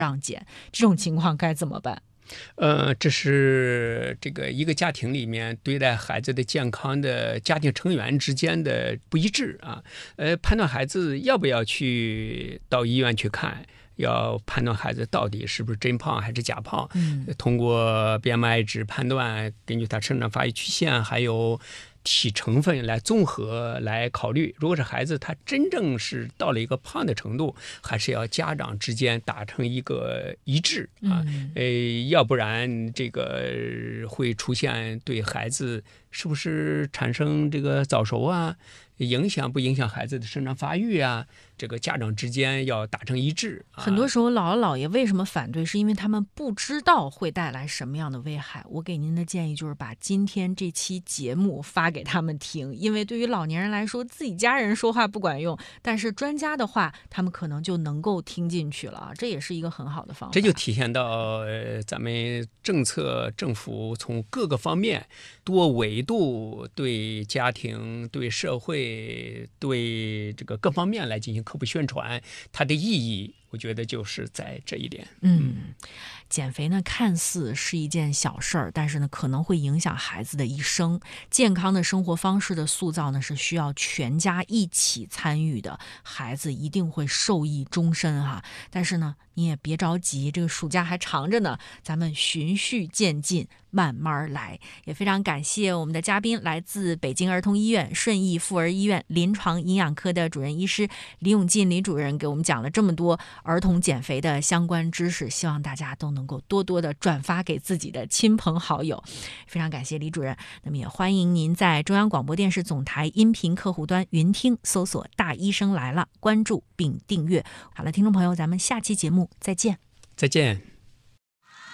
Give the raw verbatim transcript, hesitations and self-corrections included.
让减，这种情况该怎么办？ 呃，这是这个一个家庭里面对待孩子的健康的家庭成员之间的不一致啊。呃，判断孩子要不要去到医院去看，要判断孩子到底是不是真胖还是假胖， 嗯， 通过 B M I 值判断，根据他生长发育曲线还有体成分来综合来考虑。如果是孩子他真正是到了一个胖的程度，还是要家长之间达成一个一致啊， 嗯、 呃，要不然这个会出现对孩子是不是产生这个早熟啊，影响不影响孩子的生长发育啊？这个家长之间要达成一致。啊、 很多时候姥姥姥爷为什么反对，是因为他们不知道会带来什么样的危害。我给您的建议就是把今天这期节目发给他们听，因为对于老年人来说，自己家人说话不管用，但是专家的话他们可能就能够听进去了，这也是一个很好的方法。 这就体现到、呃、咱们政策政府从各个方面多维度对家庭对社会对这个各方面来进行科普宣传，它的意义我觉得就是在这一点。 嗯，减肥呢看似是一件小事儿，但是呢可能会影响孩子的一生。健康的生活方式的塑造呢是需要全家一起参与的，孩子一定会受益终身哈。但是呢你也别着急，这个暑假还长着呢，咱们循序渐进，慢慢来。也非常感谢我们的嘉宾，来自北京儿童医院顺义妇儿医院临床营养科的主任医师李永进李主任，给我们讲了这么多儿童减肥的相关知识，希望大家都能够多多的转发给自己的亲朋好友。非常感谢李主任。那么也欢迎您在中央广播电视总台音频客户端云听搜索大医生来了，关注并订阅。好了，听众朋友，咱们下期节目再见。 再见。